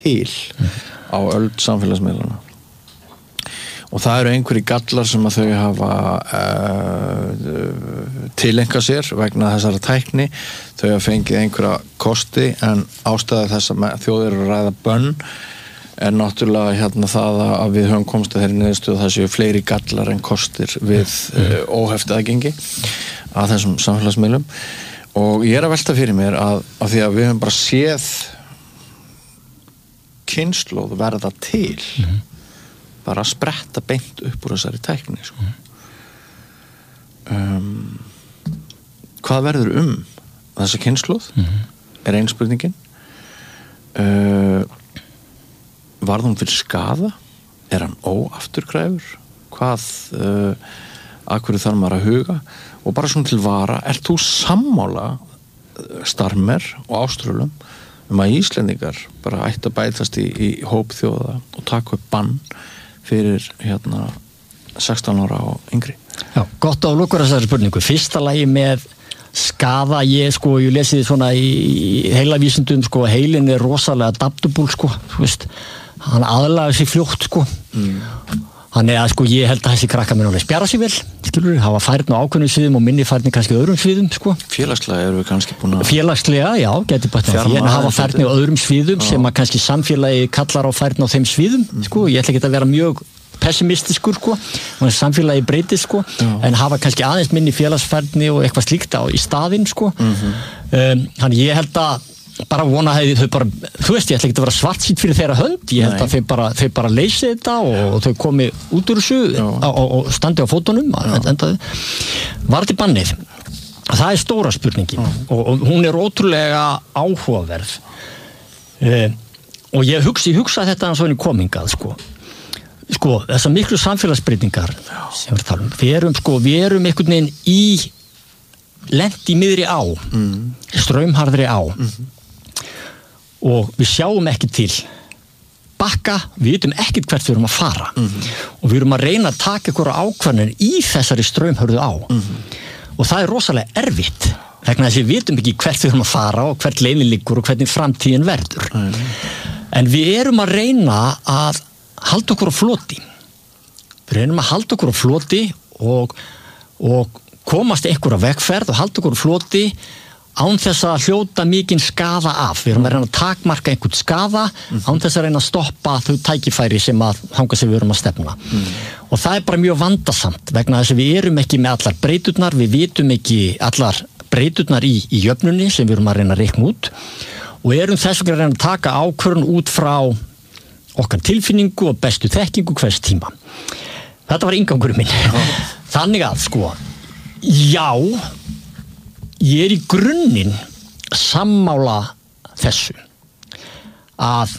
til á öld samfélagsmiðlana og það eru einhverjir gallar sem að þau hafa tileinkað sér vegna þessara tækni þau hafa fengið einhverja kosti en ástæða þess að þjóðir eru að ræða bönn er náttúrulega það að við höfum komst að þeirri niðurstöðu að það séu fleiri gallar en kostir við óheft aðgengi að þessum samfélagsmiðlum og ég er að velta fyrir mér að því að við höfum bara séð kynslóð verða til bara að spretta beint upp úr þessari tækni sko. Hvað verður þessa kynslóð er ein spurningin varð hún fyrir skaða er hann óafturkræfur hvað að hverju þarf maður að huga og bara svona til vara ert þú sammála Starmer og Áströlum að Íslendingar bara ætti að bætast í hóp þjóða og taka upp bann fyrir 16 ára og yngri. Já, gott á lukkur þessari spurningu. Fyrsta lagi með skaða, ég lesi þið svona í heilavísindum, heilin er rosalega adaptable, þú veist, hann aðlagar sig fljótt, Þannig að ég held að þessi krakka minn alveg spjara sig vel, skilur, hafa færni á ákveðnum sviðum og minni færni kannski öðrum sviðum, Félagslega erum við kannski búin að... Félagslega, já, geti bara því en hafa færni á öðrum sviðum sem að kannski samfélagi kallar á færni á þeim sviðum, ég ætla ekki að vera mjög pessimistiskur, samfélagi breytist, en hafa kannski aðeins minni félagsfærni og eitthvað slíkt í staðinn, Þannig ég held að bara vona að þau bara, þú veist, ég ætla ekki að vera svartsýnt fyrir þeirra hönd, ég held að þau bara leysi þetta og þau komi út úr þessu og standi á fótunum var til bannið það er stóra spurningin og hún er ótrúlega áhugaverð og ég hugsa þetta eins og henni komingað þessar miklu samfélagsbreytingar sem við talum, við erum einhvern veginn lent í miðri á straumharðri á og við sjáum ekki til bakka, við vitum ekkert hvert við erum að fara og við erum að reyna að taka einhverja ákvarðanir í þessari straumhörðu á og það er rosalega erfitt vegna þess að við vitum ekki hvert við erum að fara og hvert leiðin liggur og hvernig framtíðin verður en við erum að reyna að halda okkur á floti og komast einhverja vegferð og halda okkur á floti án þess að hljóta mikinn skaða af. Við erum að reyna að takmarka einhvern skaða án þess að reyna að stoppa þau tækifæri sem að þangað sem við erum að stefna. Og það er bara mjög vandasamt vegna þess að við erum ekki með allar breyturnar, við vitum ekki allar breyturnar í jöfnunni sem við erum að reyna að reikna út og erum þess vegna að reyna að taka ákvörðun út frá okkar tilfinningu og bestu þekkingu hvers tíma. Þetta var inngangurinn minn. Þannig að já, ég er í grunninn sammála þessu að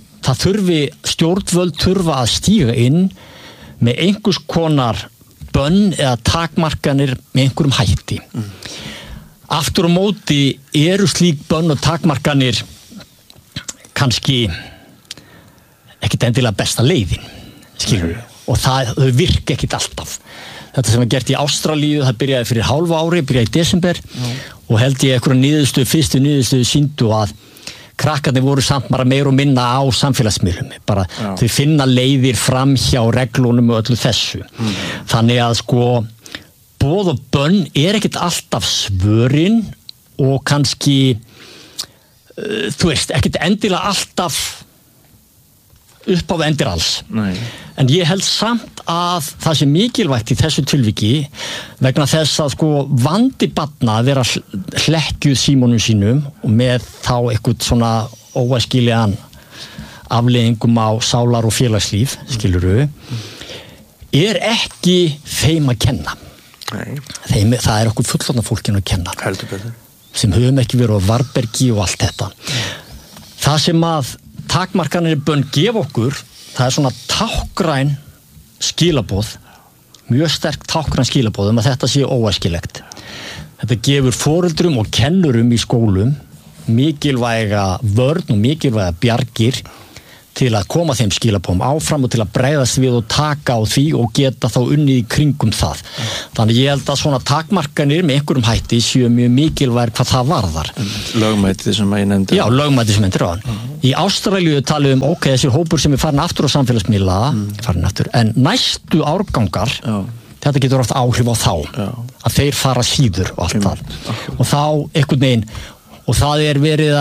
stjórnvöld þurfa að stíga inn með einhvers konar bönn eða takmarkanir með einhverjum hætti. Aftur á móti eru slík bönn og takmarkanir kannski ekkit endilega besta leiðin, skilur við, og þau virka ekkit alltaf. Þetta sem var gert í Ástralíu, það byrjaði fyrir hálfa ári, byrjaði í desember og held ég einhverja fyrstu niðurstöðu sýndu að krakkarnir voru samt bara meira og minna á samfélagsmiðlum, bara þau finna leiðir fram hjá reglunum og öllu þessu. Þannig að boð og bönn er ekkert alltaf svörin og kannski, þú veist, ekkert endilega alltaf upp á endir alls. Nei. En ég held samt að það sé mikilvægt í þessu tilviki vegna þess að vandi barna að vera hlekkjuð símónum sínum og með þá eitthvað svona óæskilegan afleiðingum á sálar og félagslíf, skilurðu, er ekki þeim að kenna. Nei. Það er okkur fullorðna fólkinu að kenna. Heldur betur. Sem höfum ekki verið á varbergi og allt þetta. Það sem að takmarkanir bönn gefa okkur, það er svona tákgræn skilaboð, mjög sterk tákgræn skilaboð að þetta sé óæskilegt. Þetta gefur foreldrum og kennurum í skólum mikilvæga vörn og mikilvæga bjargir til að koma þeim skilabóðum áfram og til að bregðast við og taka á því og geta þá unnið í kringum það. Þannig ég held að svona takmarkanir með einhverjum hætti séu mjög mikilvæg hvað það varðar. Lögmætið sem ég nefndi. Já, lögmætið sem endur á hann. Í Ástralíu talum þessir hópur sem er farin aftur á samfélagsmiðla, en næstu árgangar, þetta getur oft áhrif á þá, að þeir fara síður og allt það. Og þá einhvern veginn, og það er verið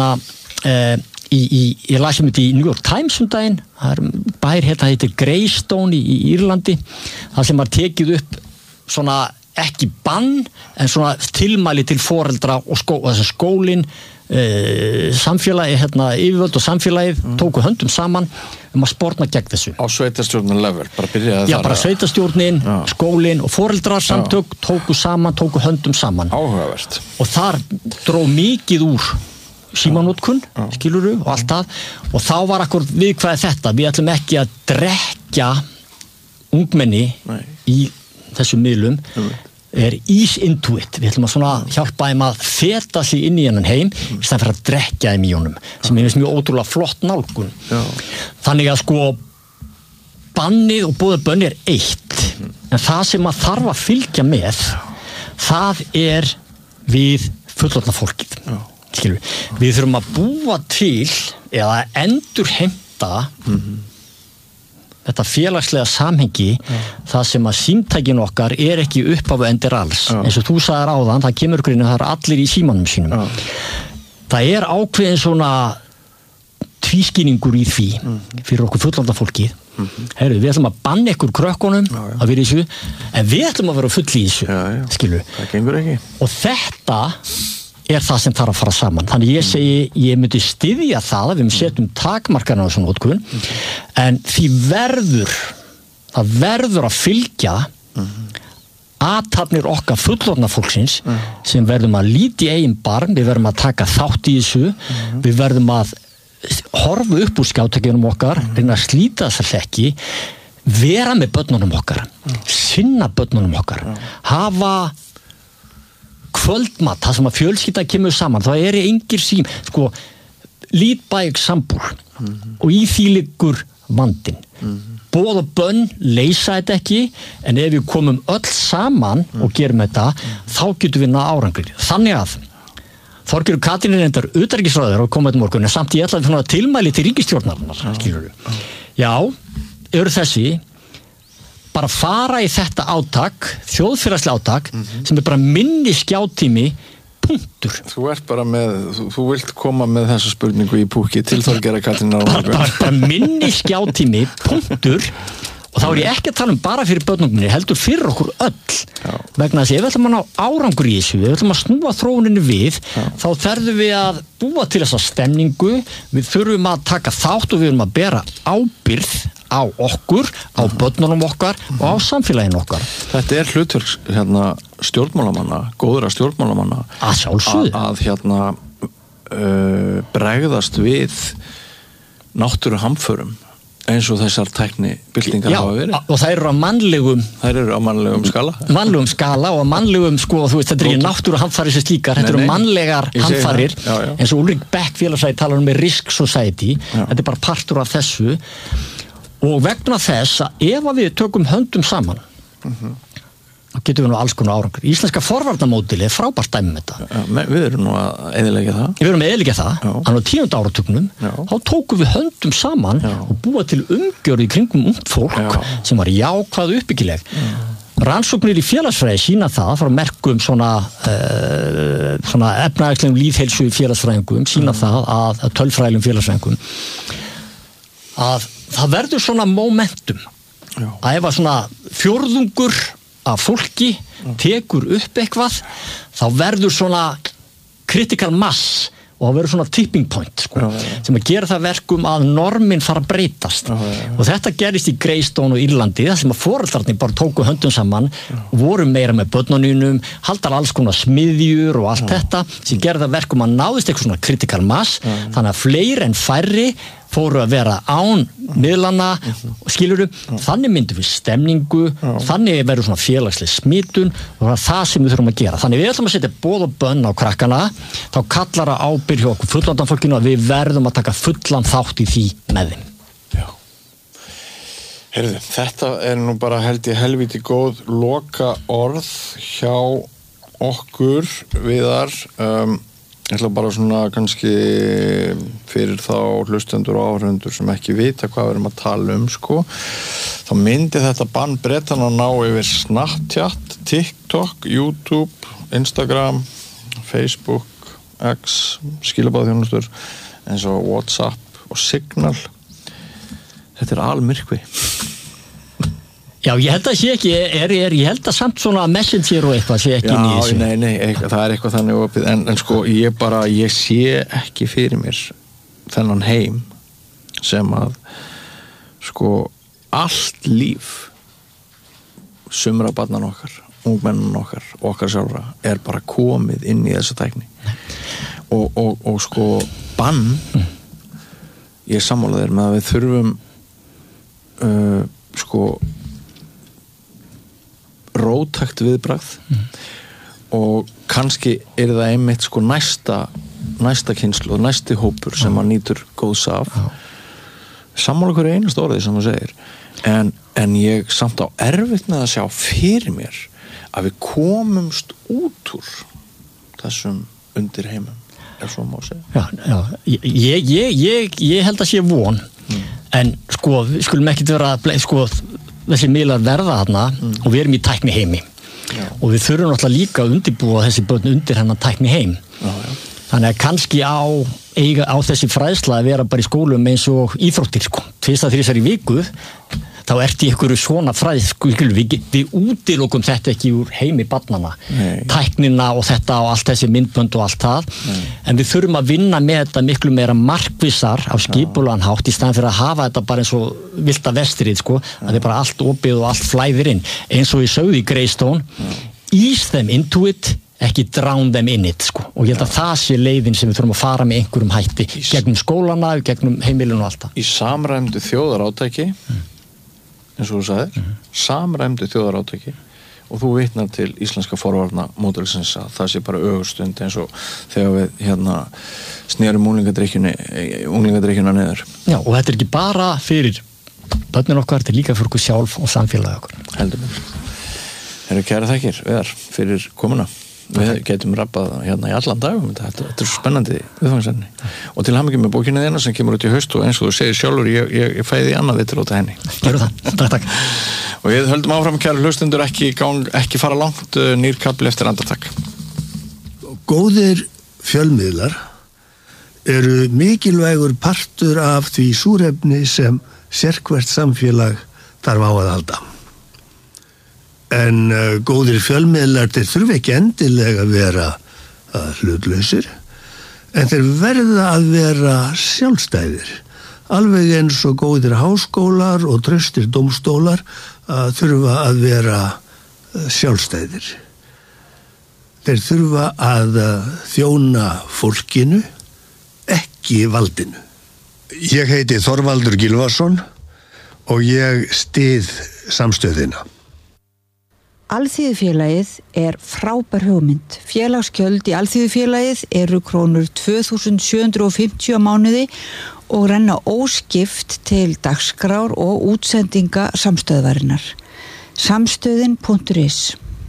að ég las þetta í New York Times daginn, það er bær heitir Greystone í Írlandi, það sem var tekið upp svona ekki bann en svona tilmæli til foreldra og skólinn, samfélagi, yfirvöld og samfélagið tóku höndum saman að sporna gegn þessu. Á sveitarstjórnin level, bara byrjaði þar? Já, bara sveitarstjórnin, skólinn og foreldrar samtök tóku höndum saman. Áhugavert. Og þar dró mikið úr símanótkun, skilurðu, og allt það, og þá var akkur viðkvæði þetta, við ætlum ekki að drekja ungmenni í þessum miðlum, er ease into it, við ætlum að svona hjálpa þeim að feta sig inn í hennan heim í stæðan fyrir að drekja þeim í honum, sem er mjög ótrúlega flott nálgun. Þannig að sko bannið og boðið bönn er eitt, en það sem að þarf að fylgja með, það er við fullorðna fólkið. Við þurfum að búa til eða endurheimta þetta félagslega samhengi það sem að símtækin okkar er ekki upphafu endir alls eins og þú sagðir áðan, það kemur grunni það er allir í símanum sínum það er ákveðin svona tvískýningur í því fyrir okkur fullorðna fólkið Heyrðu, við ætlum að banna ykkur krökkunum að vera í þessu, en við ætlum að vera full í þessu skilur. Það gengur ekki. Og þetta er það sem þarf að fara saman. Þannig ég segi, ég myndi styðja það að við setjum takmarkana á þessu notkun, en það verður að fylgja athafnir okkar fullorðna fólksins sem verðum að líta í eigin barm, við verðum að taka þátt í þessu, við verðum að horfa upp úr skjátækjunum okkar, reyna að slíta þessar hlekki, vera með börnunum okkar, sinna börnunum okkar, hafa kvöldmat, það sem að fjölskyldan kemur saman, það er engir sím, sko, lead by example og í því liggur vandinn. Boð og bönn leysa þetta ekki, en ef við komum öll saman og gerum þetta, þá getum við náð árangri. Þannig að Þorgerður Katrín er reyndar utanríkisráðherra og kom þetta morgun, en samt ég ætla að finna tilmæli til ríkisstjórnarinnar, skilurðu. Já, eru þessi bara fara í þetta átak, þjóðfélagslega átak, sem er bara minni skjátími, punktur. Þú ert bara þú vilt koma með þessa spurningu í púki til Þorgerðar Katrínar. Bara minni skjátími, punktur, og þá er ég ekki að tala bara fyrir börnunginni, heldur fyrir okkur öll. Vegna þess að ef við ætlum að ná árangur í þessu, við ætlum að snúa þróuninni við, þá þurfum við að búa til þessa stemningu, við þurfum að taka þátt og við þurfum að bera ábyrgð á okkur, á börnunum okkar og á samfélaginu okkar. Þetta er hlutverk stjórnmálamanna, góðra stjórnmálamanna að sjálfsögðu bregðast við náttúruhamförum eins og þessar tæknibyltingar hafa verið. Og þær eru á mannlegum skala. Mannlegum skala og mannlegum, sko, þú veist, þetta er ekki náttúruhamfarir sem slíkar, þetta eru mannlegar hamfarir, eins og Ulrik Beck félagsfræðingur talar um Risk Society, þetta er bara partur af þessu, og vegna þess að ef við tökum höndum saman, þá getum við nú alls konar árangur. Íslenska forvarnamódeli er frábært dæmi með þetta. Við erum nú að eyðileggja það. Við erum að eyðileggja það. Á 10. áratugnum, þá tókum við höndum saman og búa til umgjörð í kringum ungt fólk sem var jákvæð uppbyggileg. Rannsóknir í félagsfræði sýna það, frá merkum svona efnahagslegum lýðheilsu félagsfræðingum, sýna það að tölfræðilegum félagsfræðingum, að það verður svona momentum. Að ef að svona fjórðungur að fólki tekur upp eitthvað, þá verður svona critical mass og það verður svona tipping point, sko, sem að gera það verkum að normin fara að breytast. Og þetta gerist í Greystone og Írlandi, þar sem að foreldrarnir bara tóku höndum saman og voru meira með börnunum, haldar alls konar smiðjur og allt þetta, sem gerði það verkum að náðist eitthvað svona critical mass, þannig að fleiri en færri fóru að vera án miðlana, skilurðu, þannig myndum við stemningu, þannig verður svona félagsleg smitun og það er það sem við þurfum að gera. Þannig við ætlum að setja boð og bönn á krakkana, þá kallar að ábyrgð hjá okkur fullorðna fólkinu að við verðum að taka fullan þátt í því með þeim. Heyrðu, þetta nú bara held ég helviti góð loka orð hjá okkur Viðar. Ég ætla bara svona kannski fyrir þá hlustendur og áhorfendur sem ekki vita hvað við erum að tala sko. Þá myndi þetta bann Bretanna ná yfir Snapchat, TikTok, YouTube, Instagram, Facebook, X, skilabáðþjónustur eins og WhatsApp og Signal. Þetta almyrkvi. Já, ég held að sé ekki, ég held að samt svona Messenger og eitthvað sé ekki inn í þessu. Nei, það eitthvað þannig opið, en sko ég sé ekki fyrir mér þennan heim sem að sko allt líf sumra barnan okkar, ungmennan okkar sjálfra bara komið inn í þessa tækni og sko bann ég sammála þér með að við þurfum sko róttækt viðbragð og kannski það einmitt sko næsta kynslóð, næsti hópur sem að nýtur góðs af sammála hverju einasta orðið sem þú segir en ég samt á erfitt með að sjá fyrir mér að við komumst út úr þessum undir heimum ef svo má segja. Ég held að sé von en sko, við skulum ekkert vera sko þessi miðlar verða þarna og við erum í tækni heimi og við þurfum náttúrulega líka að undirbúa þessi börn undir hennar tækni heim þannig að kannski á þessi fræðsla að vera bara í skólum eins og íþróttir sko, 2-3 í viku þá ertu í einhverju svona við útilokum þetta ekki úr heimi barnanna, tæknina og þetta og allt þessi myndbönd og allt það en við þurfum að vinna með þetta miklu meira markvissar á skipulegan hátt í staðinn fyrir að hafa þetta bara eins og villta vestrið sko, að þetta bara allt opið og allt flæðir inn, eins og ég sögði í Greystone ease them into it ekki drown them in it sko og ég held að það sé leiðin sem við þurfum að fara með einhverjum hætti gegnum skólana, gegnum heimilinu og allt það. Í samræmdu þjóðarátaki eins og þú sagðir, samræmdu þjóðarátaki og þú vitnar til íslenska forvarnamódelsins að það sé bara ögurstund eins og þegar við snerum unglingadrykkjuna niður. Já, og þetta ekki bara fyrir börnin okkar, þetta líka fyrir okkur sjálf og samfélagi okkur. Heldur mér. Kæra þakkir, Viðar, fyrir komuna. Við getum rappað í allan dagum þetta svo spennandi viðfangsefni og til hamingju með bókina þína sem kemur út í haust og eins og þú segir sjálfur ég fæði annað viðtal út af henni. Gerðu það, takk. Og við höldum áfram kæru hlustendur ekki fara langt nýr kafli eftir andartak. Góðir fjölmiðlar eru mikilvægur partur af því súrefni sem sérhvert samfélag þarf á að halda. En góðir fjölmiðlar þeir þurfa ekki endilega að vera hlutlausir en þeir verða að vera sjálfstæðir alveg eins og góðir háskólar og traustir dómstólar þurfa að vera sjálfstæðir. Þeir þurfa að þjóna fólkinu ekki valdinu. Ég heiti Þorvaldur Gylfason og ég styð samstöðina. Alþýðufélagið frábær hugmynd. Félagsgjöld í Alþýðufélagið eru krónur 2.750 á mánuði og renna óskipt til dagskrár og útsendinga samstöðvarinnar. Samstöðin.is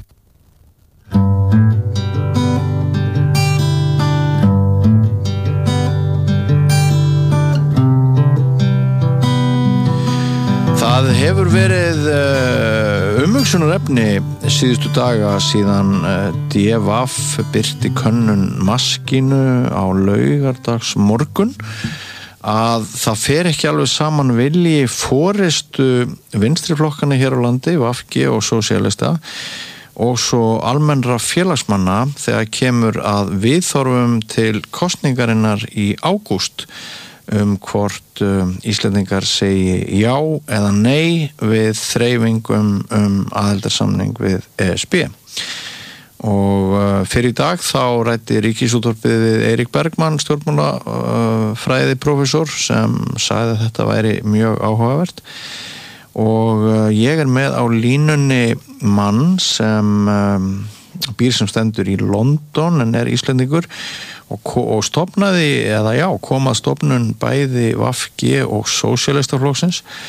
Það hefur verið umhugsunarefni síðustu daga síðan DVF birti könnun Maskínu á laugardags morgun að það fer ekki alveg saman vilji forystu vinstriflokkana hér á landi, VFG og sósíalista og svo almennra félagsmanna þegar kemur að viðhorfum til kosningarinnar í ágúst hvort Íslendingar segi já eða nei við þreifingum aðildarsamning við ESB. Og fyrir í dag þá ræddi Ríkisútvarpið við Eirík Bergmann, stjórnmálafræðiprófessor, sem sagði að þetta væri mjög áhugavert. Og ég með á línunni mann sem býr sem stendur í London en Íslendingur og stofnaði, kom að stofnun bæði VFG og Sósíalistaflokksins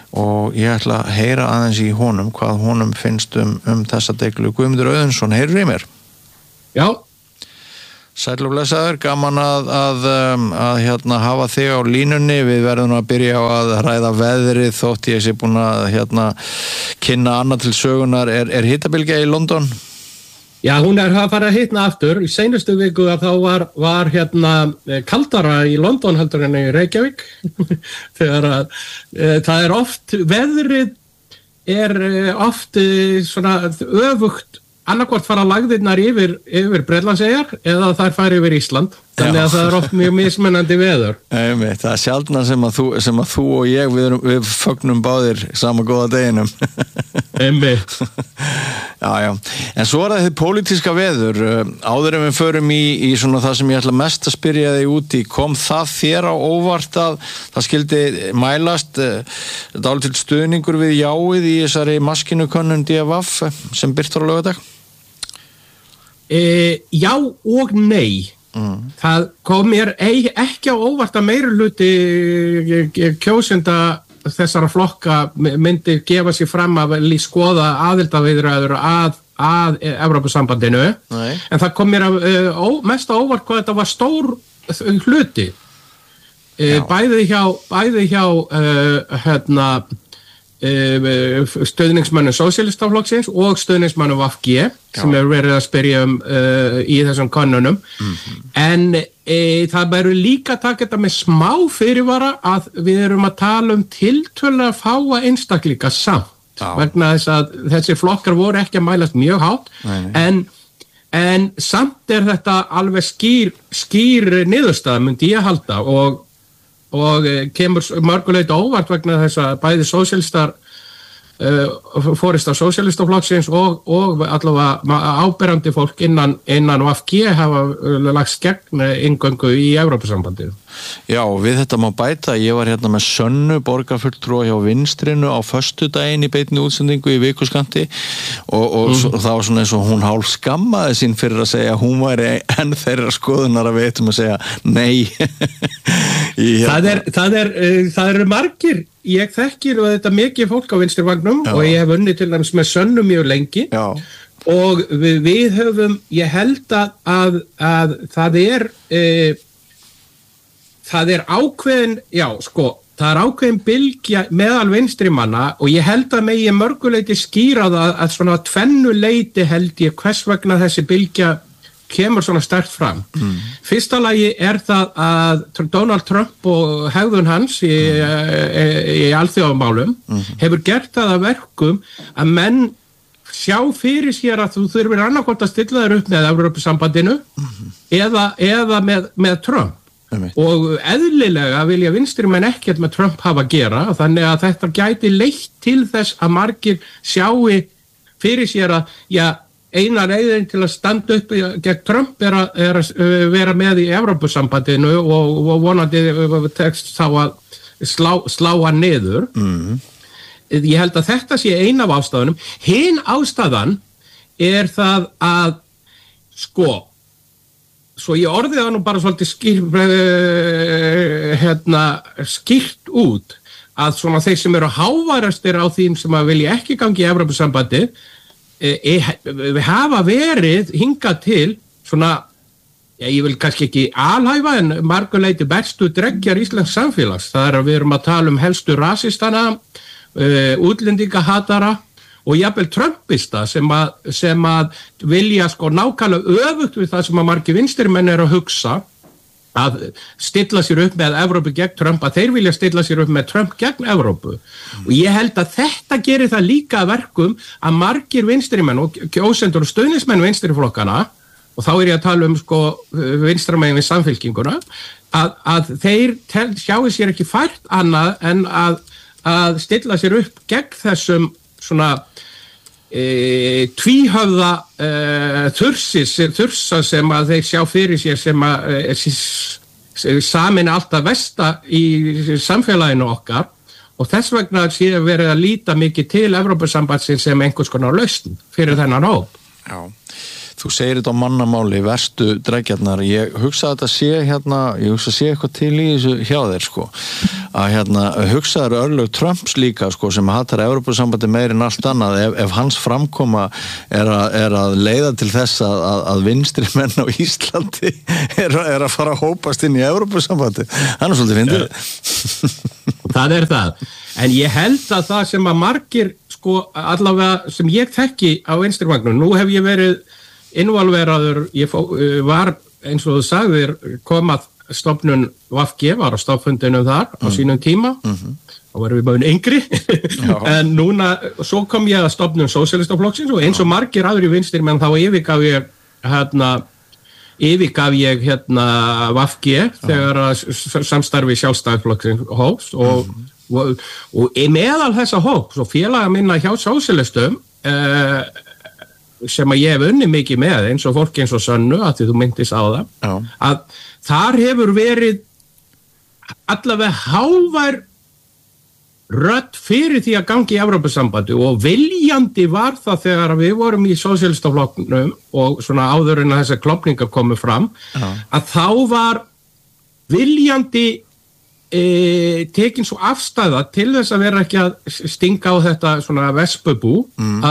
og ég ætla að heyra aðeins í honum hvað honum finnst þessa deiglu. Guðmundur Auðunsson, heyrðu í mér? Já. Sæll og blessaður, gaman að hafa þig á línunni. Við verðum að byrja á að ræða veðrið þótt ég sé búin að kynna annað til sögunar. Er hitabylgja í London? Já, hún að fara að hitna aftur. Í seinustu viku að þá var kaldara í London heldur en í Reykjavík. Þegar það oft, veðrið oft svona öfugt, annarkvort fara lagðirnar yfir Bretlandseyjar eða þær fara yfir Ísland. Þannig að það oft mjög mismunandi veður. Einmitt, það sjaldnar sem að þú og ég við fögnum báðir sama góða deginum. Einmitt. Já. En svo það þið pólitíska veður. Áður en við förum í svona það sem ég ætla mest að spyrja þig út í, kom það þér á óvart að það skildi mælast dálítill stuðningur við jáið í þessari maskinukönnun DFF sem birtur á laugardag? Já og nei. Það kom mér ekki á óvart að meirihluti kjósenda þessara flokka myndi gefa sér fram að skoða aðildarviðræður að Evrópusambandinu. En það kom mér mest á óvart hvað þetta var stór hluti. Bæði hjá stöðningsmönnum Sósíalistaflokksins og stöðningsmönnum VG sem hefur verið að spyrja í þessum könnunum. En það verður líka að taka þetta með smá fyrirvara að við erum að tala tiltölulega fáa einstaklinga samt. Vegna þess að þessi flokkar voru ekki að mælast mjög hátt. En samt þetta alveg skýr niðurstaða myndi ég halda og kemur mörguleiti óvart vegna þess að bæði sósíalistar forysta Sósíalistaflokksins og allavega áberandi fólk innan VG hafa lagst gegn inngöngu í Evrópusambandinu. Já, við þetta má bæta. Ég var með Sönnu borgarfulltrúa hjá Vinstrinu á föstudaginn í beinni útsendingu í vikuskanti og það var svona eins og hún hálf skammaði sín fyrir að segja að hún væri enn þeirra skoðunar að við ættum að segja nei. Það eru margir. Ég þekkir þetta mikið fólk á vinstrivagnum og ég hef unnið til dæmis með Sönnu mjög lengi. Já. Og við höfum, ég held að það er ákveðin, það er ákveðin bylgja meðal vinstrimanna og ég held að megi mörguleiti skýra það að svona tvennuleiti held ég hvers vegna þessi bylgja kemur svona sterkt fram. Fyrsta lagi það að Donald Trump og hegðun hans í alþjóðamálum hefur gert það að verkum að menn sjá fyrir sér að þú þurfir annarkvort að stilla þér upp með Evrópusambandinu eða með Trump. Og eðlilega vilja vinstrimenn ekkert með Trump hafa að gera þannig að þetta gæti leitt til þess að margir sjáu fyrir sér að eina leiðin til að standa upp gegn Trump er að vera með í Evrópusambandinu og vonandi tekst þá að slá hann niður. Ég held að þetta sé ein af ástæðunum. Hin ástæðan það að svo ég orðið það nú bara svolítið skýrt út að svona þeir sem eru háværastir á því sem að vilja ekki gangi í Evrópusambandi hafa verið hingað til svona, ég vil kannski ekki alhæfa en marguleiti bestu dreggjar íslensks samfélags. Það að við erum að tala helstu rasistana, útlendingahatara og jafnvel trumpista sem að vilja nákvæmlega öfugt við það sem að margir vinstrimenn eru að hugsa að stilla sér upp með Evrópu gegn Trump, að þeir vilja stilla sér upp með Trump gegn Evrópu. Og ég held að þetta gerir það líka að verkum að margir vinstrimenn og kjósendur og stöðningsmenn vinstriflokkana, og þá ég að tala vinstramegin við samfylkinguna, að þeir sjáu sér ekki fært annað en að stilla sér upp gegn þessum svona tvíhöfða þursa sem að þeir sjá fyrir sér sem að samin alltaf versta í samfélaginu okkar og þess vegna sé verið að líta mikið til Evrópusambandsins sem einhvers konar lausn fyrir þennan hóp. Já. Þú segir þetta á mannamáli, verstu drægjarnar. Ég hugsa að þetta sé ég hugsa að sé eitthvað til í þessu hjá þér, sko. Að hugsaður örlög Trumps líka, sko, sem hatar Evrópusambandi meir en allt annað. Ef hans framkoma er að leiða til þess að vinstri menn á Íslandi er að fara að hópast inn í Evrópusambandi. Hann svolítið fyndið. Það það. En ég held að það sem að margir, sko, allavega sem ég þekki á vinstri vagnum, nú hef ég verið involveraður, ég var eins og þú sagðir, kom að stofnun VFG, var á stofnfundinu þar á sínum tíma, þá varum við bara yngri, en núna, svo kom ég að stofnun Sósíalistaflokksins og eins og margir aðri vinstri menn þá yfirgaf ég VFG þegar samstarfi Sjálfstæðisflokksins hófst og meðal þessa hóps og félaga minna hjá sósíalistum sem að ég hef unnið mikið með eins og fólki eins og Sönnu að því þú myndist á það að þar hefur verið allavega hávær rödd fyrir því að gangi í Evrópusambandi og viljandi var það þegar við vorum í sósíalistaflokknum og svona áður en að þessar klofningar komu fram að þá var viljandi tekin svo afstæða til þess að vera ekki að stinga á þetta svona vespubú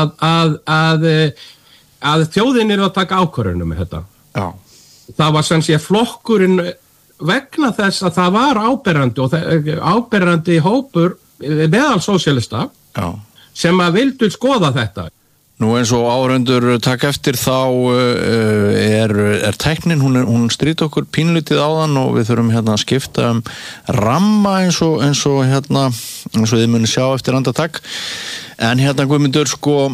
að þjóðin að taka ákvörðunum með þetta. Já. Það var sem sé flokkurinn vegna þess að það var áberandi hópur meðal sósíalista sem að vildu skoða þetta. Nú eins og áhorfendur taka eftir þá er tæknin, hún stríti okkur pínlítið áðan og við þurfum að skipta ramma eins og þið muni sjá eftir andartak. En Guðmundur, sko,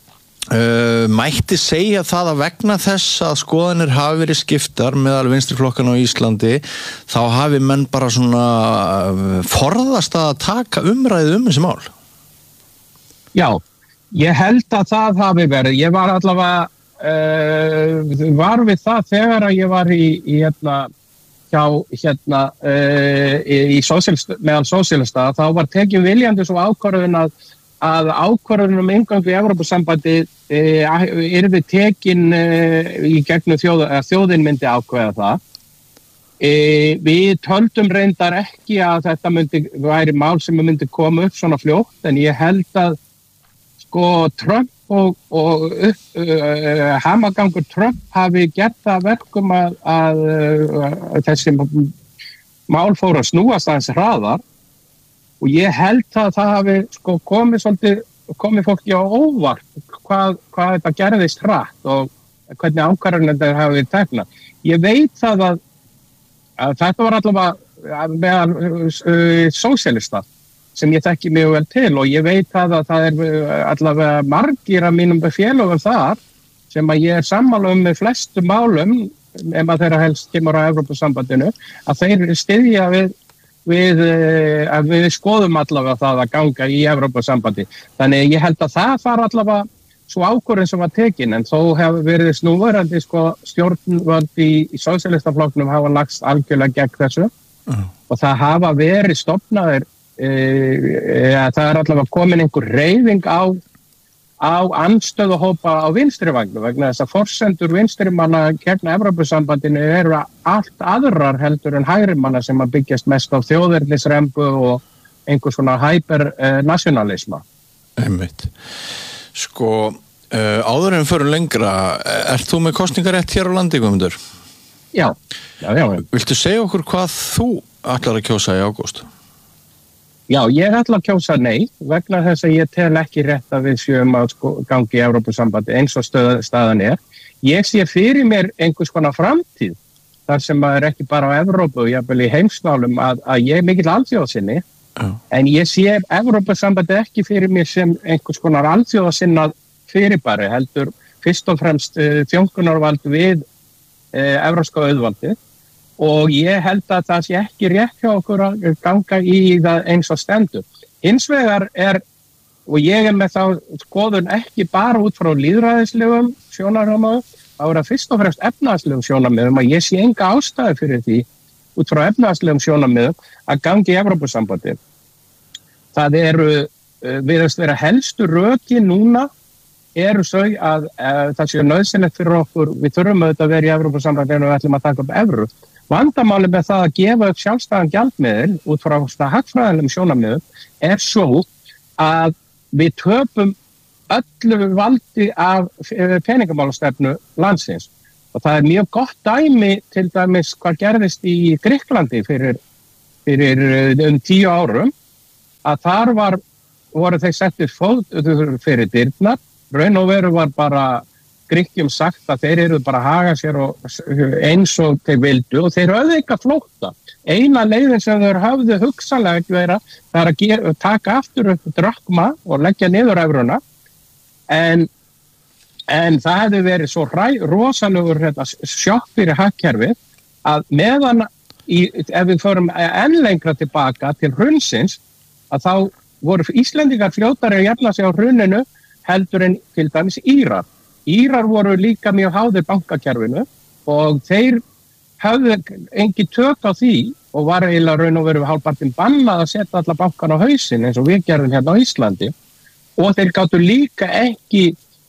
mætti segja það að vegna þess að skoðanir hafi verið skiptar meðal vinstriflokkana á Íslandi þá hafi menn bara svona forðast að taka umræðu þessi mál? Já. Ég held að það hafi verið. Ég var allavega var við það þegar að ég var meðal sósíalista þá var tekin viljandi svo ákvörðun að ákvörðun inngöngu í Evrópusambandi yrði tekin í gegnum þjóðin myndi ákveða það. Við töldum reyndar ekki að þetta væri mál sem myndi koma upp svona fljótt en ég held að Trump og hamagangur Trump hafi gert það verkum að þessi mál fóru að snúast aðeins hraðar og ég held að það hafi komið fólki á óvart hvað þetta gerðist hratt og hvernig ákvarðanir þetta hafi verið teknar. Ég veit það að þetta var allavega meðal sósíalista sem ég þekki mjög vel til og ég veit að það allavega margir af mínum félögum þar sem að ég sammála með flestu málum ef að þeirra helst kemur á Evrópusambandinu að þeir styðja við að við skoðum allavega það að ganga í Evrópusambandi. Þannig ég held að það var allavega svo ákvörðun sem var tekin en þó hefur verið snúverandi stjórnvöld í sósíalistaflokknum hafa lagst algjörlega gegn þessu og það hafa verið stofnaðir það allavega komin einhver hreyfing á andstöðuhópa á vinstrivagnu vegna þess að forsendur vinstrimanna gegn Evrópusambandinu eru allt aðrar heldur en hægrimanna sem að byggjast mest á þjóðernisrembu og einhver svona hypernationalisma. Einmitt. Sko, áður en förum lengra, ert þú með kosningarétt hér á landi, Guðmundur? Já. Viltu segja okkur hvað þú ætlar að kjósa í ágúst? Já, ég ætla að kjósa nei vegna þess að ég tel ekki rétt að við séum að gangi í Evrópusambandi eins og staðan er. Ég sé fyrir mér einhvers konar framtíð þar sem að ekki bara á Evrópu og jafnvel í heimsmálum að ég er mikill alþjóðasinni en ég sé Evrópusambandi ekki fyrir mér sem einhvers konar alþjóðasinnað fyrirbæri heldur fyrst og fremst þjónkunarvald við evrópska auðvaldið. Og ég held að það sé ekki rétt hjá okkur að ganga í það eins og stendur. Hins vegar og ég með þá skoðun ekki bara út frá lýðræðislegum sjónarmiðum, þá það fyrst og fremst efnahagslegum sjónarmiðum að ég sé enga ástæðu fyrir því út frá efnahagslegum sjónarmiðum að gangi í Evrópusambandið. Það virðast vera helstu rökin núna eru þau að það sé nauðsynlegt fyrir okkur, við þurfum auðvitað að vera í Evrópusambandinu og við ætlum að taka upp evru. Vandamálið með það að gefa upp sjálfstæðan gjaldmiðil út frá hagfræðilegum sjónarmiðum svo að við töpum öllu valdi af peningamálastefnu landsins. Og það mjög gott dæmi til dæmis hvað gerðist í Grikklandi fyrir 10 árum, að þar voru þeir settir fót fyrir dyrnar. Raun og veru var bara Grikkjum sagt að þeir eru bara að haga sér eins og þeir vildu og þeir höfðu ekki að flótta. Eina leiðin sem þeir höfðu hugsanlega ekki vera það að taka aftur upp drakma og leggja niður evruna en það hefði verið svo rosalegur sjokk fyrir hagkerfið að meðan ef við förum enn lengra tilbaka til hrunsins að þá voru Íslendingar fljótari að jafna sig á hruninu heldur en til dæmis Írar. Írar voru líka mjög háðir bankakerfinu og þeir höfðu engin tök á því og var eiginlega raun og veru hálfpartinn bannað að setja alla bankan á hausinn eins og við gerðum hérna á Íslandi og þeir gátu líka ekki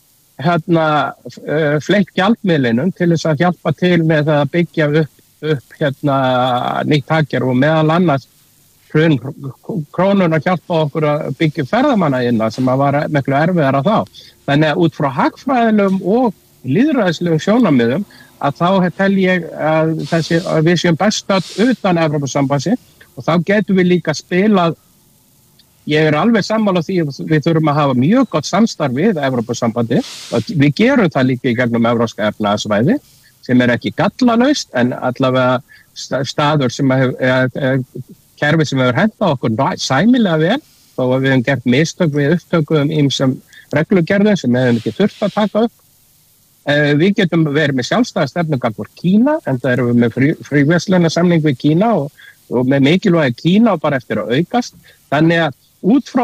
fleitt gjaldmiðlinum til þess að hjálpa til með að byggja upp nýtt hagkerfi og meðal annars krónuna hjálpa okkur að byggja ferðamannaðina sem að var miklu erfiðara þá. Þannig að út frá hagfræðilegum og lýðræðislegum sjónarmiðum að þá tel ég að við séum bestat utan Evrópusambandsi og þá getum við líka spilað. Ég alveg sammála því að við þurfum að hafa mjög gott samstarf við Evrópusambandi og við gerum það líka í gegnum Evrópska efnahagssvæði sem ekki gallalaust en allavega staður sem kerfi sem hefur hentað okkur sæmilega vel þó að við hefum gert mistök við upptökum ýmsum reglugerðum sem hefum ekki þurft að taka upp. Við getum verið með sjálfstæða stefnu gagnvart Kína en það erum við með fríverslunarsamning við Kína og með mikilvægi Kína og bara eftir að aukast. Þannig að út frá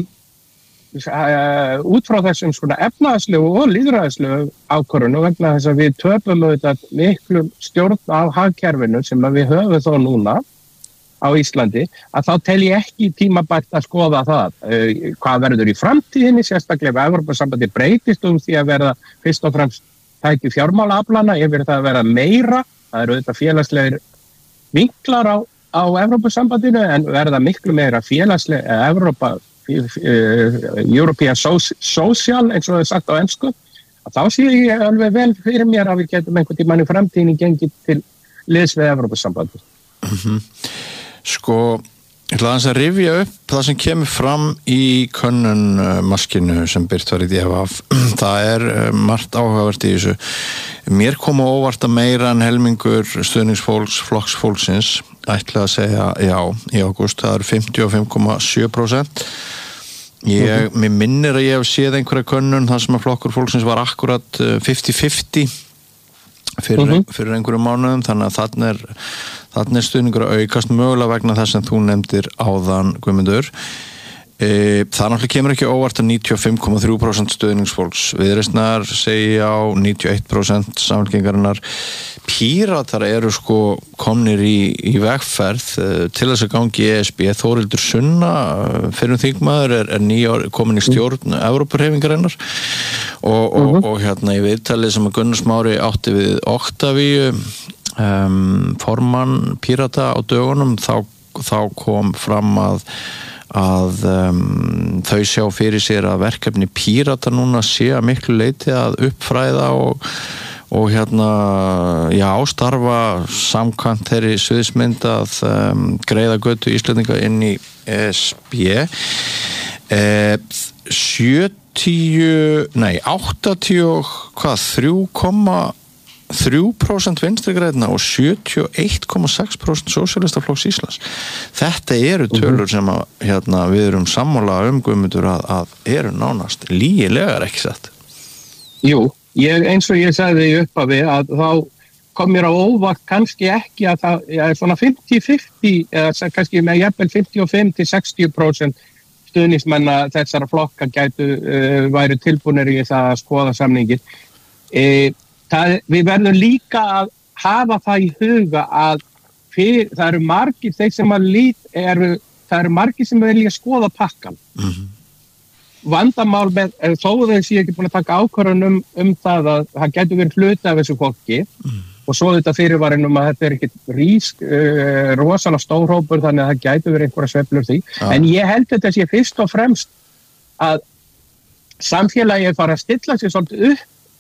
þessum svona efnahagslegu og lýðræðislegu ákvörðunum vegna þess að við töpum auðvitað miklu stjórn á hagkerfinu sem við höfum þó núna á Íslandi, að þá tel ég ekki tímabært að skoða það. Hvað verður í framtíðinni, sérstaklega ef Evrópusambandið breytist því að verða fyrst og fremst tæki fjármálaaflana yfir það að verða meira, það eru auðvitað félagslegir vinklar á Evrópusambandinu en verða miklu meira félagslega European Social eins og það er sagt á ensku að þá sé ég alveg vel fyrir mér að við getum einhvern tímann í framtíðinni gengið til liðs við Evrópusambandið. Sko, ég ætla aðeins að rifja upp það sem kemur fram í könnunmaskinu sem birt var í DFF. Það margt áhugavert í þessu. Mér kom á óvart að meira en helmingur stuðningsfólks, flokksfólksins ætla að segja já í ágúst. Það 55,7%. Mér minnir að ég hef séð einhverja könnun þar sem að flokkur fólksins var akkurat 50-50 fyrir einhverjum mánuðum, þannig að þarna stuðningur að aukast mögulega vegna þess sem þú nefndir áðan, Guðmundur. Það náttúrulega kemur ekki óvart að 95,3% stuðningsfólks Viðreisnar segja á 91% Samfylkingarinnar. Píratar eru sko komnir í vegferð til þess að gangi ESB. Þórildur Sunna, fyrrum þingmaður, komin í stjórn Evrópuhreyfingarinnar og hérna í viðtalið sem að Gunnar Smári átti við Octavíu formann Pírata á dögunum, þá kom fram að þau sjá fyrir sér að verkefni Pírata núna sé að miklu leyti að uppfræða og hérna starfa samkvæmt þeirri sviðsmynd að greiða götu Íslendinga inn í ESB. 83,3% vinstrigræðna og 71,6% sósíalistaflokks Íslands. Þetta eru tölur sem við erum sammála Guðmundur að eru nánast lygilegar, ekki satt? Jú, eins og ég sagði í upphafi að þá kom mér á óvart kannski ekki að það er svona 50-50 eða kannski með jafnvel 55-60% stuðningsmenna þessara flokka væru tilbúnir í það að skoða samningin. Við verðum líka að hafa það í huga að það eru margir þeir sem það eru margir sem vilja skoða pakkan. vandamál með, þó þess ég ekki búin að taka ákvörðun það að það getur verið hluti af þessu fólki og svo þetta fyrirvarinn að þetta ekki rosalega stór hópur þannig að það getur verið einhverja sveiflur því. En ég held þetta sé fyrst og fremst að samfélagið fara að stilla sig svolítið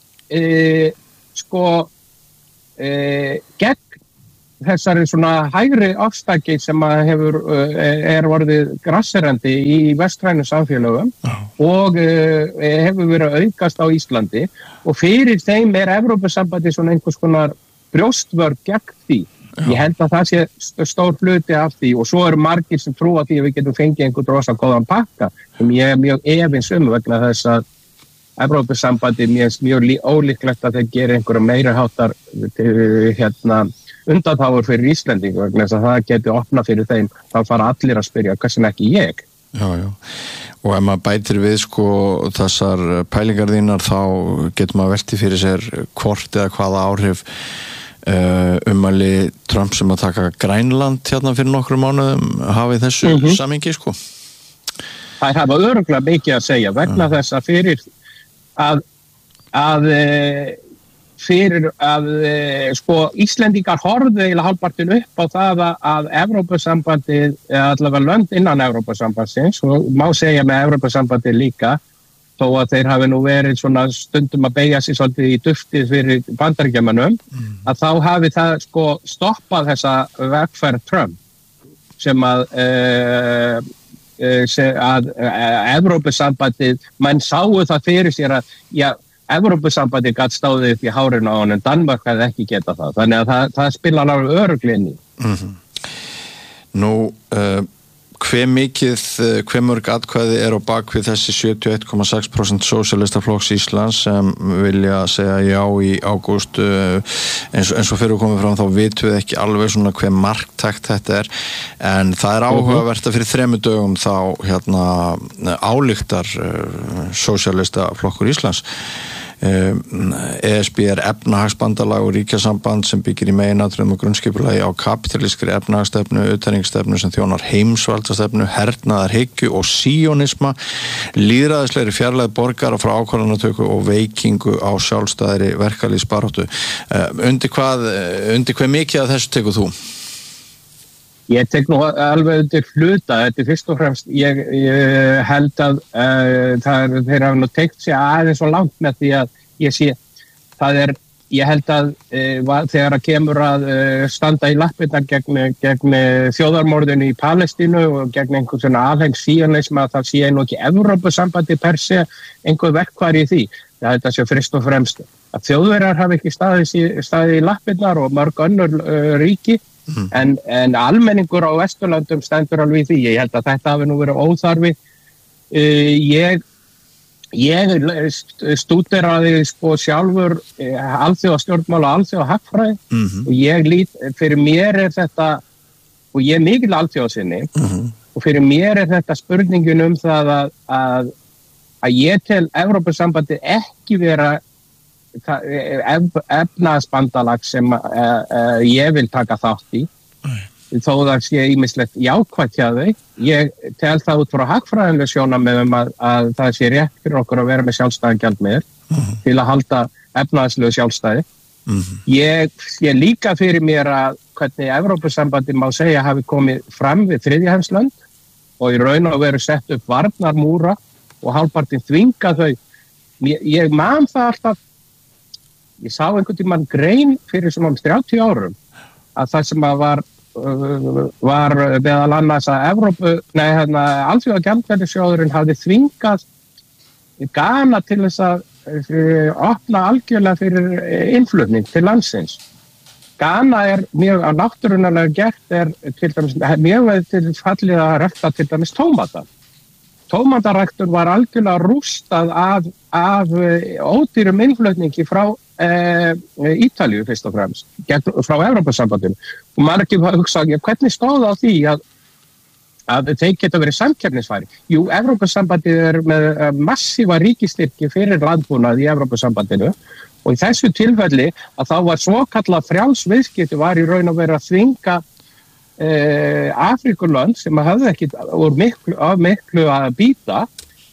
upp gegn þessari svona hægri afstæki sem að orðið grasserandi í vestrænu samfélögum og hefur verið að aukast á Íslandi og fyrir þeim Evrópusambandið svona einhvers konar brjóstvörn gegn því. Ég held að það sé stór hluti af því og svo eru margir sem trúa því að við getum fengið einhvern rosa góðan pakka sem ég mjög efins vegna þess að Evrópusambandið mjög ólíklegt að þeir gera einhverja meira háttar undanþágur fyrir Íslendingu vegna þess að það geti opnað fyrir þeim þá fara allir að spyrja hvað sem ekki ég. Já. Og ef maður bætir við þessar pælingar þínar þá getur maður velti fyrir sér hvort eða hvaða áhrif ummæli Trump sem að taka Grænland fyrir nokkrum mánuðum hafi þessu samhengi Það hafa örugglega mikið að segja vegna þess að fyrir að Íslendingar horfðu eiginlega hálfpartinn upp á það að Evrópusambandið eða allavega lönd innan Evrópusambandsins og má segja með Evrópusambandið líka þó að þeir hafi nú verið svona stundum að beygja sig svolítið í duftið fyrir Bandaríkjamönnum að þá hafi það stoppað þessa vegferð Trump sem að Evrópusambandið menn sáu það fyrir sér að Evrópusambandið gat stáðið upp í hárinu á honum, Danmörk hefði ekki getað það. Þannig að það spila alveg örugglega inn í. Nú, hve mörg atkvæði á bak við þessi 71,6% sósíalistaflokks Íslands sem vilja segja já í ágúst eins og fyrir komið fram þá vitum við ekki alveg svona hve marktækt þetta en það áhugavert að fyrir 3 dögum þá ályktar sósíalistaflokkur Íslands ESB efnahagsbandalag og ríkjasamband sem byggir í meginatriðum og grunnskipulagi á kapitalískri efnahagsstefnu, utanríkisstefnu sem þjónar heimsvaldastefnu, hernaðarhyggju og síónisma, lýðræðislegri fjarlægð borgara frá ákvarðanatöku og veikingu á sjálfstæðri verkalýðsbaráttu. Undir hve mikið af þessu tekur þú? Ég tek nú alveg undir hluta, þetta fyrst og fremst, ég held að þeir hafa nú tekt sig aðeins svo langt með því að ég sé, ég held að þegar að kemur að standa í lappirnar gegn þjóðarmorðinu í Palestínu og gegn einhvern svona alheng síonisma að það sé nú ekki Evrópusambandi per se einhver verkfæri í því. Þetta sé fyrst og fremst að Þjóðverjar hafi ekki staðið í lappirnar og mörg önnur ríki en almenningur á Vesturlöndum stendur alveg í því. Ég held að þetta hafi nú verið óþarfi. Ég stúderaði sjálfur alþjóðastjórnmál og alþjóðahagfræði og ég lít, fyrir mér þetta, og ég mikill alþjóðasinni og fyrir mér þetta spurningin það að ég tel Evrópusambandið ekki vera efnahagsbandalag sem ég vil taka þátt í þó það sé ýmislegt jákvætt hjá þau. Ég tel það út frá hagfræðilega sjónarmiðum að það sé rétt fyrir okkur að vera með sjálfstæðan gjaldmiðil til að halda efnahagslegu sjálfstæði. Ég sé líka fyrir mér að hvernig Evrópusambandið má segja hafi komið fram við þriðjaheimslönd og í raun og veru sett upp varnarmúra og hálfpartinn þvinga þau. Ég man það alltaf. Ég sá einhvern tímann grein fyrir svona 30 árum að það sem var meðal annars að Alþjóðagjaldeyrissjóðurinn hafði þvingað Gana til þess að opna algjörlega fyrir innflutning til landsins. Gana mjög á náttúrulega gert til dæmis mjög til fallið að rækta til dæmis tómata. Tómataræktun var algjörlega rústað af ódýrum innflutningi frá Ítalíu fyrst og fremst, frá Evrópusambandinu. Og margir hugsaði, hvernig stóð á því að þeir geta verið samkeppnisfæri? Jú, Evrópusambandið með massíva ríkistyrki fyrir landbúnað í Evrópusambandinu og í þessu tilfelli að þá var svokallað frjáls viðskipti var í raun og veru að þvinga Afrikulönd sem hafði ekki miklu að býta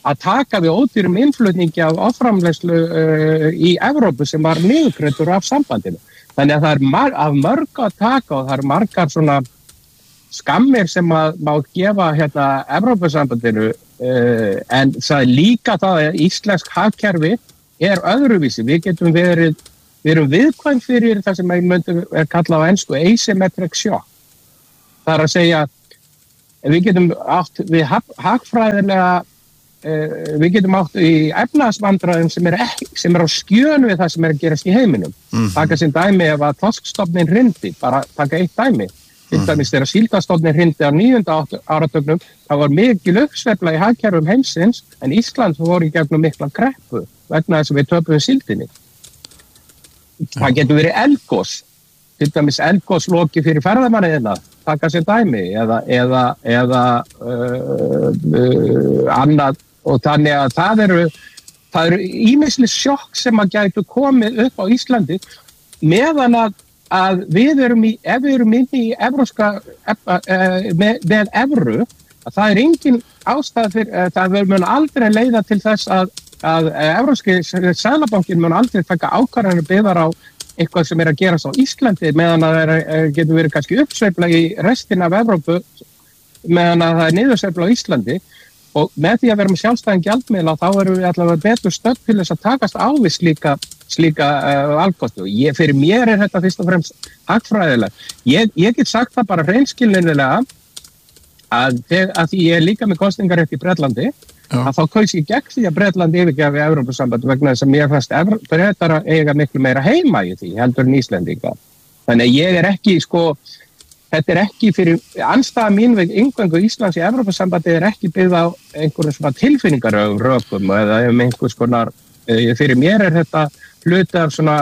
að taka við ódýrum innflutningi af offramleiðslu í Evrópu sem var niðurgreiddur af sambandinu. Þannig að það af mörg að taka og það margar svona skammir sem að má gefa Evrópusambandinu en það líka það að íslensk hagkerfi öðruvísi. Við erum viðkvæm fyrir það sem myndum kallað á ensku asymmetric shock. Það að segja við getum átt við hagfræðilega við getum átt í efnahagsvandræðum sem á skjön við það sem að gerast í heiminum. Taka sem dæmi ef að þorskstofninn hrindi, bara taka eitt dæmi. Til dæmis þegar síldastofninn hrindi á 9. áratugnum, það var mikil uppsveifla í hagkerfum heimsins, en Ísland fór í gegnum mikla kreppu vegna þess að við töpuðum síldinni. Það getur verið eldgos, til dæmis eldgosloki fyrir ferðamanniðina, taka sem dæmi, eða annað, og þannig að það eru ýmisleg sjokk sem að gætu komið upp á Íslandi meðan að ef við erum inni í evróska með evru, að það engin ástæða fyrir, það mun aldrei leiða til þess að evróski seðlabankinn mun aldrei taka ákvarðanir byggðar á eitthvað sem að gerast á Íslandi meðan að það getur verið kannski uppsveifla í restina af Evrópu meðan að það niðursveifla á Íslandi og með því að vera með sjálfstæðan gjaldmiðla þá erum við allavega betur stödd til þess að takast á við slíka valkosti. Fyrir mér þetta fyrst og fremst hagfræðilega. Ég get sagt það bara hreinskilnilega að því ég líka með kosningarétt í Bretlandi að þá kaus ég gegn því að Bretland yfirgefi Evrópusamband vegna þess að mér fannst Bretar eiga miklu meira heima í því heldur en Íslendinga. Þannig að ég ekki þetta ekki fyrir andstæða mín við inngöngu Íslands í Evrópusambandi ekki byggð á einhverjum svona tilfinningarökum eða einhvers konar fyrir mér þetta hluti af svona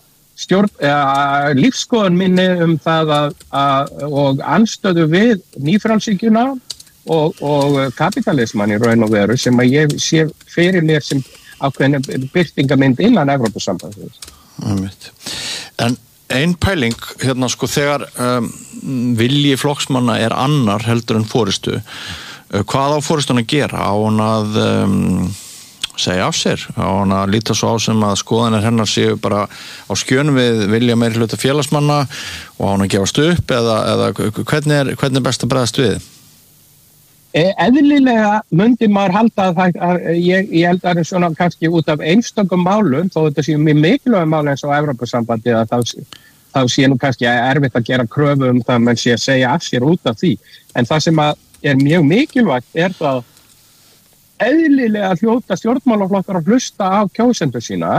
lífskoðun minni það og andstöðu við nýfrjálshyggjuna og kapitalisman í raun og veru sem að ég sé fyrir mér sem ákveðin birtingamynd innan Evrópusambandsins. En ein pæling þegar vilji flokksmanna annar heldur en forystu, hvað á forystun að gera? Á hún að segja af sér? Á hún að líta svo á sem að skoðanir hennar séu bara á skjön við vilja meiri hluta félagsmanna og á hún að gefast upp eða hvernig best að bregðast við? Eðlilega myndi maður halda að ég held að það svona kannski út af einstökum málum, þó þetta séu mjög mikilvæg mál eins og Evrópusambandi að þá sé nú kannski erfitt að gera kröfu það menn sé að segja af sér út af því. En það sem mjög mikilvægt það eðlilega hljóta stjórnmálaflokkar að hlusta á kjósendur sína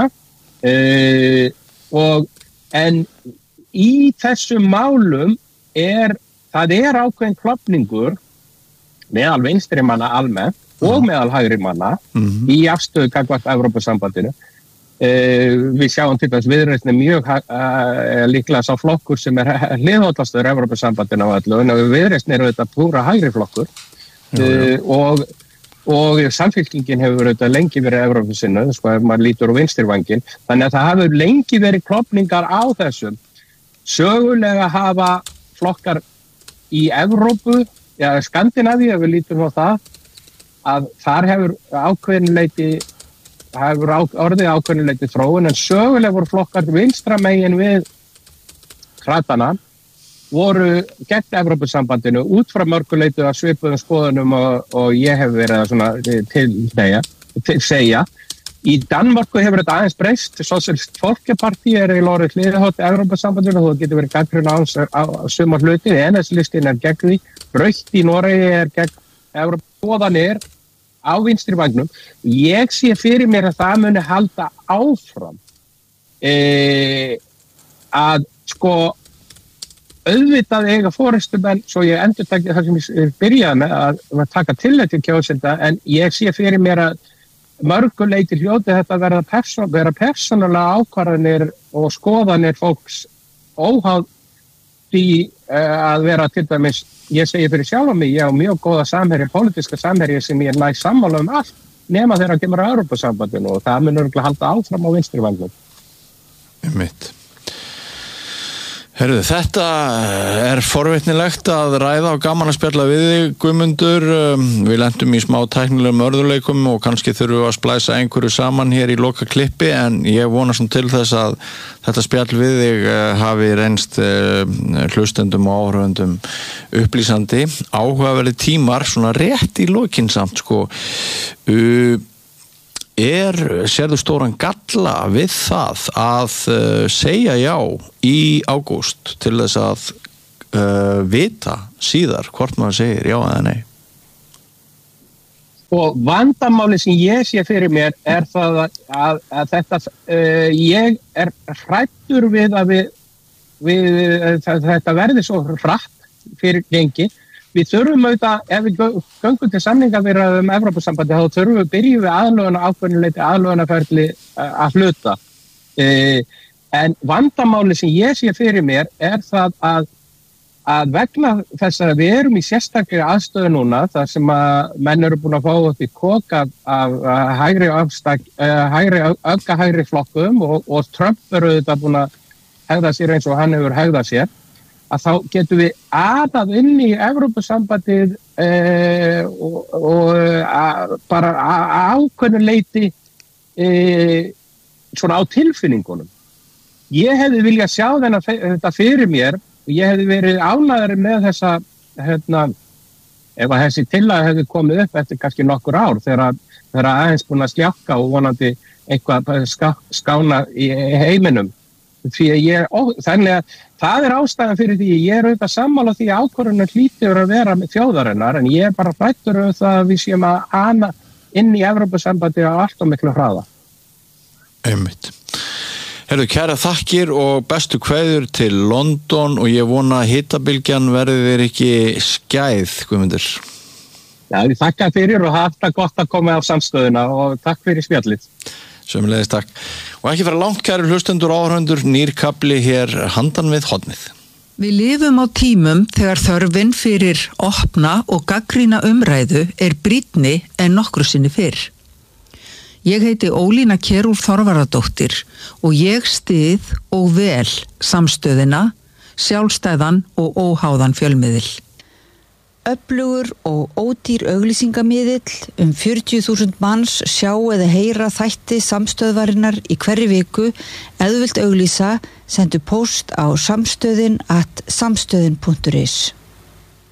en í þessum málum það ákveðin klofningur meðal vinstri manna almennt og meðal hægri manna í afstöðu gagnvart Evrópusambandinu. Við sjáum til þess Viðreisn mjög líklega sá flokkur sem hliðhollastur Evrópusambandinu á öllu en Viðreisn þetta púra hægri flokkur og Samfylkingin hefur lengi verið Evrópusinnu, ef maður lítur á vinstrivanginn. Þannig að það hefur lengi verið klofningar á þessum. Sögulega hafa flokkar í Evrópu Skandinavíu, ef við lítum á það, að þar hefur orðið ákveðnuleiti þróun, en sögulega voru flokkar vinstra megin við kratana, voru gegn Evrópusambandinu út frá mörguleitu að svipuðum skoðunum og ég hef verið að segja. Í Danmörku hefur þetta aðeins breyst, Sosialist Folkeparti í lórið hliðahótt Evrópusambandinu og það getur verið gagnrýni á sumar hluti, NS-listin gegn því, Rautt í Noregi gegn Evrópuskoðanir á vinstri vagnum. Ég sé fyrir mér að það muni halda áfram að auðvitað eiga forystumenn, svo ég endurtaki það sem ég byrjaði með að taka tillit til kjósenda, en ég sé fyrir mér að mörguleiti hljóti þetta vera persónulega ákvarðanir og skoðanir fólks óháð því að vera til dæmis, ég segi fyrir sjálf mig, ég á mjög góða pólitíska samherji sem ég næ sammála allt nema þegar kemur á Evrópusambandinu og það mun örugglega halda áfram á vinstri vagnum. Einmitt. Herðu, þetta forvitnilegt að ræða og gaman að spjalla við þig, Guðmundur. Við lentum í smá tæknilegum örðuleikum og kannski þurfum við að splæsa einhverju saman hér í loka klippi, en ég vona svona til þess að þetta spjall við þig hafi reynst hlustendum og áhörfendum upplýsandi. Áhugaverði tímar, svona rétt í lokin samt, sko. Sérðu stóran galla við það að segja já í ágúst til þess að vita síðar hvort maður segir já eða nei? Og vandamáli sem ég sé fyrir mér það að þetta, ég hræddur við að þetta verði svo hratt fyrir gengi. Við þurfum auðvitað, ef við göngum til samningaviðræðum Evrópusambandi, þá þurfum við byrjum við ákveðnuleiti aðlögunarferli að hluta. En vandamáli sem ég sé fyrir mér það að vegna þess að við erum í sérstakri aðstöðu núna, þar sem að menn eru búin að fá upp í kok af hægri flokkum og Trump eru auðvitað búin að hegða sér eins og hann hefur hegðað sér, að þá getum við aðað inn í Evrópusambandið og bara ákveðnuleiti svona á tilfinningunum. Ég hefði viljað sjá þetta fyrir mér og ég hefði verið ánægður með þessa, ef að þessi tillaga hefði komið upp eftir kannski nokkur ár þegar aðeins búin að sljákka og vonandi eitthvað skána í heiminum. Þannig að það ástæðan fyrir því ég auðvitað sammála því ákvörðunin hlýtur að vera með þjóðarinnar, en ég bara hræddur það að við séum að ana inn í Evrópusambandi á allt og miklu hraða. Einmitt. Herðu, kæra þakkir og bestu kveður til London og ég vona að hitabylgjan verði þér ekki skæð, Guðmundur. Já, ég þakka fyrir og haft það gott að koma á samstöðuna og takk fyrir spjallið. Sömuleiðis takk. Og ekki fara langt, kæru hlustendur og áhorfendur, nýr kafli hér handan við hornið. Við lifum á tímum þegar þörfin fyrir opna og gagnrýna umræðu brýnni en nokkru sinni fyrr. Ég heiti Ólína Kjerúlf Þorvarðardóttir og ég styð og vel samstöðina, sjálfstæðan og óháðan fjölmiðil. Öflugur og ódýr auglýsingamiðill 40.000 manns sjá eða heyra þætti samstöðvarinnar í hverri viku. Ef þú vilt auglýsa, sendu póst á samstöðin@samstöðin.is.